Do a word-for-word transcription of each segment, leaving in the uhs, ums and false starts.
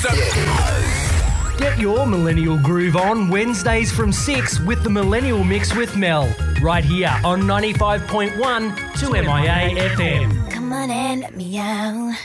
Get your millennial groove on Wednesdays from six with the Millennial Mix with Mel, right here on ninety-five point one to M I A F M. Come on and let me out.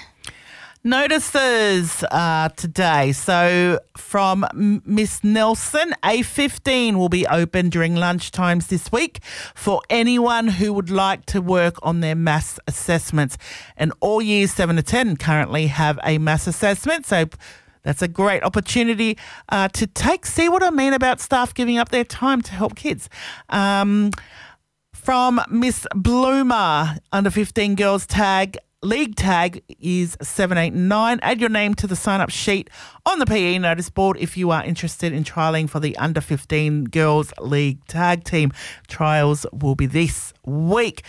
Notices uh, today. So from M- Miss Nelson, A fifteen will be open during lunchtimes this week for anyone who would like to work on their maths assessments. And all years seven to ten currently have a maths assessment. So that's a great opportunity uh, to take, see what I mean about staff giving up their time to help kids. Um, from Miss Bloomer, under fifteen girls tag, league tag is seven eight nine. Add your name to the sign-up sheet on the P E notice board if you are interested in trialling for the under fifteen girls league tag team. Trials will be this week.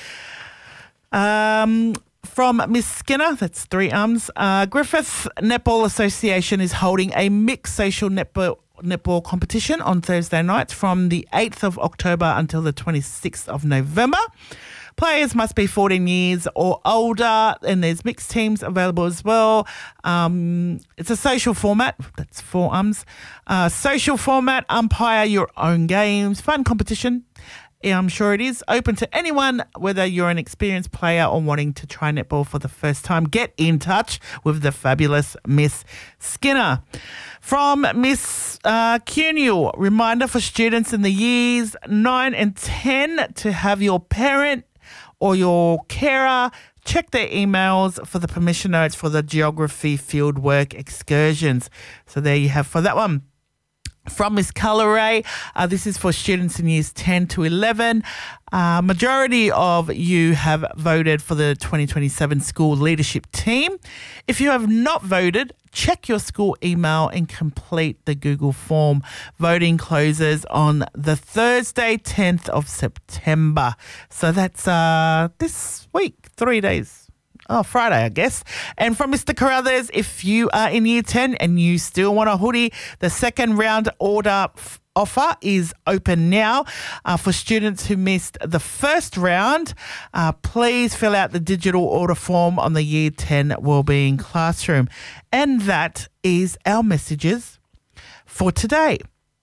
Um... From Miss Skinner, that's three ums, uh, Griffith Netball Association is holding a mixed social netball, netball competition on Thursday nights from the eighth of October until the twenty-sixth of November. Players must be fourteen years or older, and there's mixed teams available as well. Um, it's a social format. That's four ums. Uh, social format, umpire your own games, fun competition. Yeah, I'm sure it is. Open to anyone, whether you're an experienced player or wanting to try netball for the first time. Get in touch with the fabulous Miss Skinner. From Miss uh, Cunewell, reminder for students in the years nine and ten to have your parent or your carer check their emails for the permission notes for the geography fieldwork excursions. So there you have for that one. From Miss Coloray, uh, this is for students in years ten to eleven. Uh, majority of you have voted for the twenty twenty-seven school leadership team. If you have not voted, check your school email and complete the Google form. Voting closes on the Thursday, tenth of September. So that's uh, this week, three days. Oh, Friday, I guess. And from Mister Carruthers, if you are in year ten and you still want a hoodie, the second round order f- offer is open now. Uh, for students who missed the first round, uh, please fill out the digital order form on the year ten wellbeing classroom. And that is our messages for today.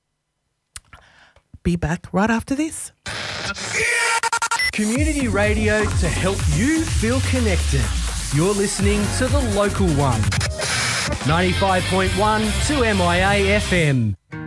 Be back right after this. Community radio to help you feel connected. You're listening to The Local One. ninety-five point one to M I A F M.